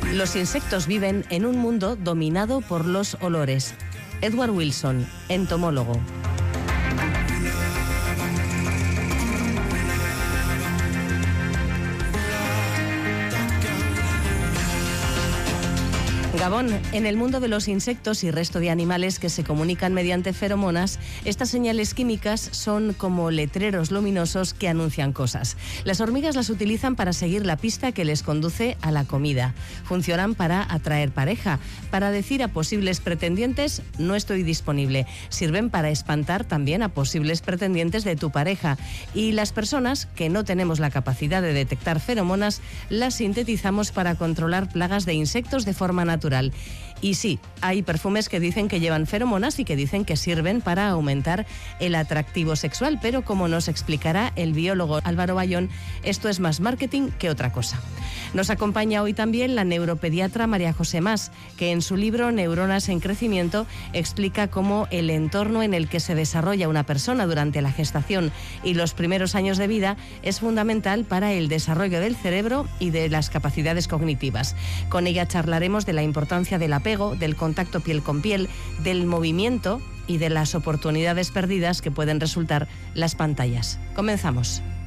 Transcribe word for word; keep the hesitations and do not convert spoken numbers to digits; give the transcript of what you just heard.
Los insectos viven en un mundo dominado por los olores. Edward Wilson, entomólogo. Gabón, en el mundo de los insectos y resto de animales que se comunican mediante feromonas, estas señales químicas son como letreros luminosos que anuncian cosas. Las hormigas las utilizan para seguir la pista que les conduce a la comida. Funcionan para atraer pareja, para decir a posibles pretendientes no estoy disponible. Sirven para espantar también a posibles pretendientes de tu pareja. Y las personas que no tenemos la capacidad de detectar feromonas, las sintetizamos para controlar plagas de insectos de forma natural. Y sí, hay perfumes que dicen que llevan feromonas y que dicen que sirven para aumentar el atractivo sexual, pero como nos explicará el biólogo Álvaro Bayón, esto es más marketing que otra cosa. Nos acompaña hoy también la neuropediatra María José Mas, que en su libro Neuronas en crecimiento explica cómo el entorno en el que se desarrolla una persona durante la gestación y los primeros años de vida es fundamental para el desarrollo del cerebro y de las capacidades cognitivas. Con ella charlaremos de la importancia del apego, del contacto piel con piel, del movimiento y de las oportunidades perdidas que pueden resultar las pantallas. Comenzamos.